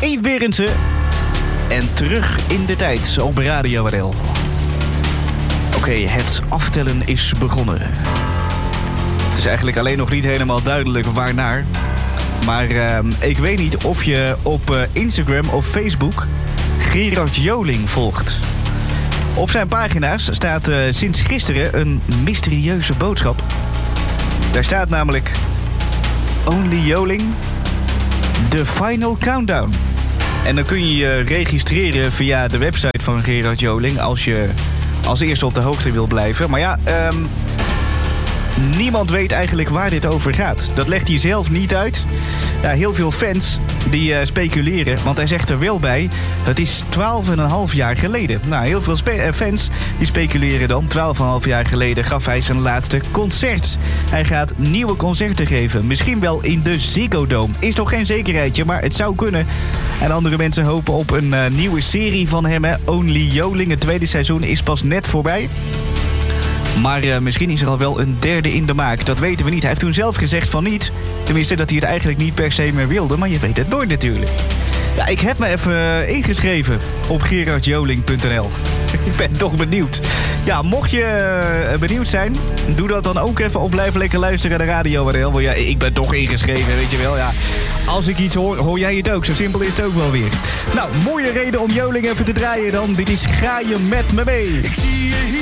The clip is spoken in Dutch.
Yves Berendsen. En terug in de tijd op Radio RL. Oké, het aftellen is begonnen. Het is eigenlijk alleen nog niet helemaal duidelijk waarnaar. Maar ik weet niet of je op Instagram of Facebook Gerard Joling volgt. Op zijn pagina's staat sinds gisteren een mysterieuze boodschap. Daar staat namelijk: Only Joling, The Final Countdown. En dan kun je je registreren via de website van Gerard Joling als je als eerste op de hoogte wil blijven. Maar ja, niemand weet eigenlijk waar dit over gaat. Dat legt hij zelf niet uit. Ja, heel veel fans die speculeren, want hij zegt er wel bij: het is 12,5 jaar geleden. Nou, heel veel fans die speculeren dan. 12,5 jaar geleden gaf hij zijn laatste concert. Hij gaat nieuwe concerten geven. Misschien wel in de Ziggo Dome. Is toch geen zekerheidje, maar het zou kunnen. En andere mensen hopen op een nieuwe serie van hem. Hè? Only Joling. Het tweede seizoen is pas net voorbij. Maar misschien is er al wel een derde in de maak. Dat weten we niet. Hij heeft toen zelf gezegd van niet. Tenminste, dat hij het eigenlijk niet per se meer wilde. Maar je weet het nooit natuurlijk. Ja, ik heb me even ingeschreven op gerardjoling.nl. Ik ben toch benieuwd. Ja, mocht je benieuwd zijn, doe dat dan ook even. Of blijf lekker luisteren naar de Radio RL. Want ja, ik ben toch ingeschreven, weet je wel. Ja, als ik iets hoor, hoor jij het ook. Zo simpel is het ook wel weer. Nou, mooie reden om Joling even te draaien dan. Dit is Ga je met me mee. Ik zie je hier.